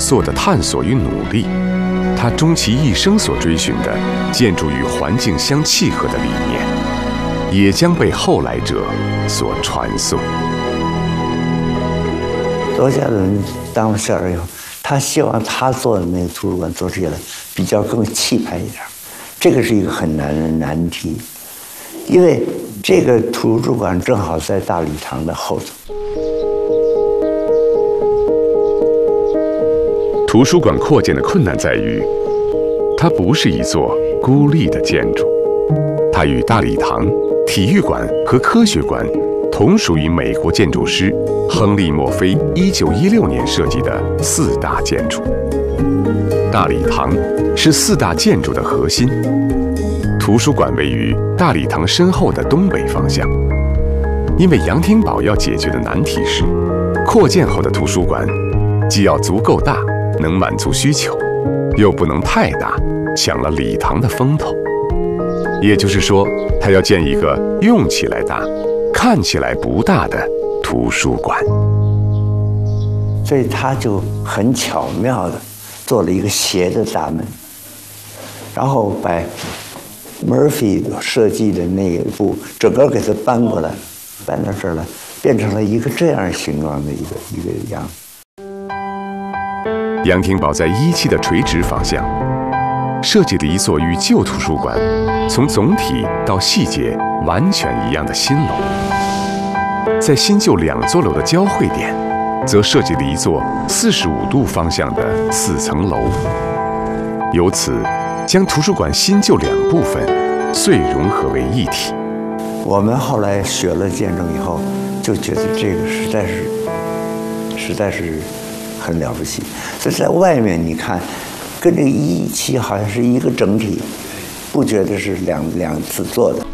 索的探索与努力，他终其一生所追寻的建筑与环境相契合的理念，也将被后来者所传颂。 罗家伦当了校长以后，他希望他做的那个图书馆做起来比较更气派一点，这个是一个很难的难题，因为这个图书馆正好在大礼堂的后头。 图书馆扩建的困难在于，它不是一座孤立的建筑，它与大礼堂、体育馆和科学馆同属于美国建筑师亨利·墨菲1916年设计的4大建筑。大礼堂是4大建筑的核心，图书馆位于大礼堂身后的东北方向。因为杨廷宝要解决的难题是，扩建后的图书馆既要足够大，能满足需求，又不能太大，抢了礼堂的风头。也就是说，他要建一个用起来大，看起来不大的图书馆。 所以他就很巧妙的做了一个斜的大门，然后把 Murphy 设计的那一部整个给它搬过来，搬到这儿来，变成了一个这样形状的一个样子。 杨廷宝在17的垂直方向设计了一座与旧图书馆从总体到细节完全一样的新楼，在新旧2座楼的交汇点，则设计了一座45度方向的4层楼，由此将图书馆新旧2部分遂融合为一体。 我们后来学了建筑以后，就觉得这个实在是很了不起。所以在外面你看，跟这个117好像是一个整体，不觉得是两次做的。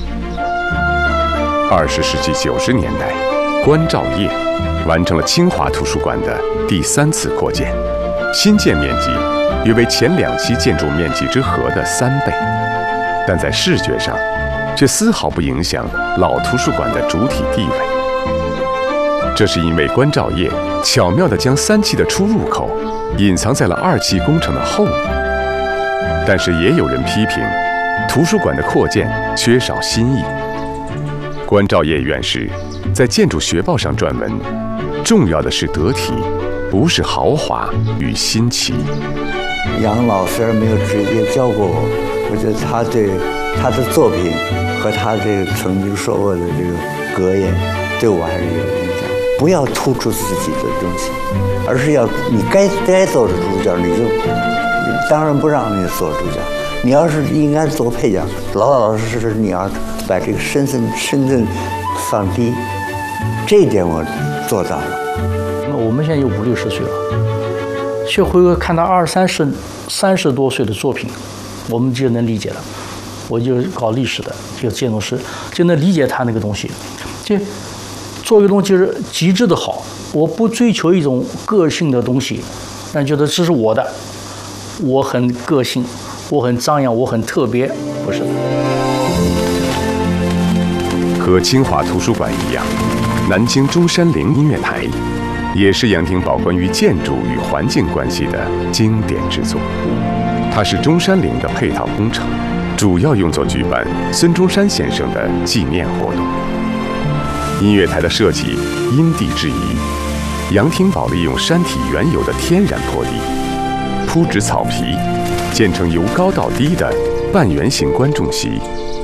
20世纪90年代，关兆业完成了清华图书馆的第3次扩建，新建面积约为前2期建筑面积之和的3倍，但在视觉上却丝毫不影响老图书馆的主体地位。这是因为关兆业巧妙地将3期的出入口隐藏在了2期工程的后面。但是也有人批评图书馆的扩建缺少新意。关兆业院士在《建筑学报》上撰文，重要的是得体，不是豪华与新奇。 杨老虽然没有直接教过我，我觉得他对他的作品和他这个曾经说过的这个格言，对我还是有影响。不要突出自己的东西，而是要你该做的主角，你当然不让你做主角。你要是应该做配角，老实，你要把这个身份放低，这一点我做到了。 我们现在有50、60岁了，去回头看到30多岁的作品，我们就能理解了。我就搞历史的，就建筑师，就能理解他那个东西。就做一个东西就是极致的好，我不追求一种个性的东西，但觉得这是我的，我很个性，我很张扬，我很特别，不是的。 和清华图书馆一样，南京中山陵音乐台也是杨廷宝关于建筑与环境关系的经典之作。它是中山陵的配套工程，主要用作举办孙中山先生的纪念活动。音乐台的设计因地制宜，杨廷宝利用山体原有的天然坡地，铺植草皮，建成由高到低的半圆形观众席，